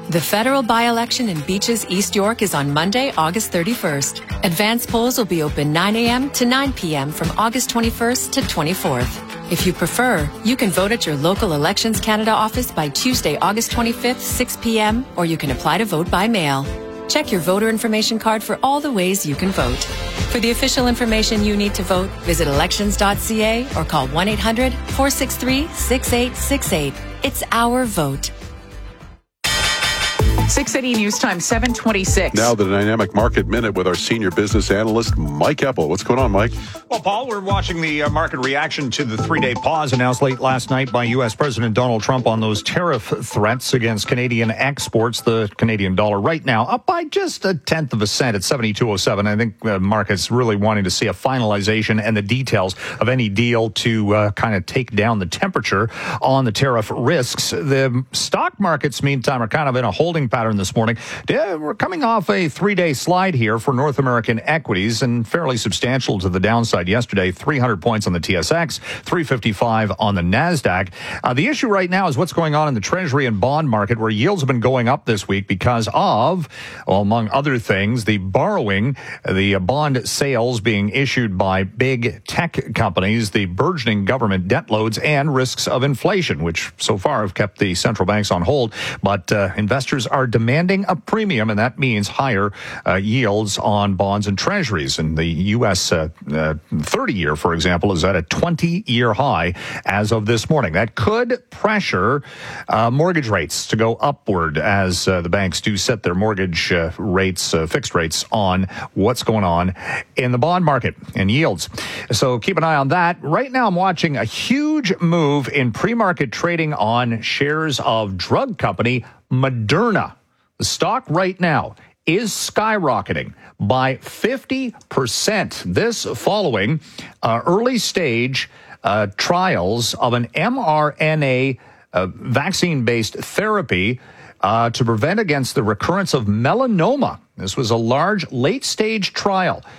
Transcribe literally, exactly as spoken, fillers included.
The federal by-election in Beaches, East York is on Monday, August thirty-first. Advance polls will be open nine a.m. to nine p.m. from August twenty-first to twenty-fourth. If you prefer, you can vote at your local Elections Canada office by Tuesday, August twenty-fifth, six p.m., or you can apply to vote by mail. Check your voter information card for all the ways you can vote. For the official information you need to vote, visit elections dot c a or call one eight hundred, four six three, six eight six eight. It's our vote. six eighty News Time, seven twenty-six. Now the Dynamic Market Minute with our senior business analyst, Mike Eppel. What's going on, Mike? Well, Paul, we're watching the uh, market reaction to the three-day pause announced late last night by U S. President Donald Trump on those tariff threats against Canadian exports. The Canadian dollar right now up by just a tenth of a cent at seventy-two oh seven. I think the market's really wanting to see a finalization and the details of any deal to uh, kind of take down the temperature on the tariff risks. The stock markets, meantime, are kind of in a holding pattern this morning. We're coming off a three-day slide here for North American equities and fairly substantial to the downside yesterday. three hundred points on the T S X, three fifty-five on the NASDAQ. Uh, the issue right now is what's going on in the Treasury and bond market, where yields have been going up this week because of, well, among other things, the borrowing, the bond sales being issued by big tech companies, the burgeoning government debt loads, and risks of inflation, which so far have kept the central banks on hold. But uh, investors are demanding a premium, and that means higher uh, yields on bonds and treasuries. And the U S uh, uh, thirty-year, for example, is at a twenty-year high as of this morning. That could pressure uh, mortgage rates to go upward as uh, the banks do set their mortgage uh, rates, uh, fixed rates on what's going on in the bond market and yields. So keep an eye on that. Right now, I'm watching a huge move in pre-market trading on shares of drug company Moderna. The stock right now is skyrocketing by fifty percent. This following uh, early stage uh, trials of an mRNA uh, vaccine-based therapy uh, to prevent against the recurrence of melanoma. This was a large late-stage trial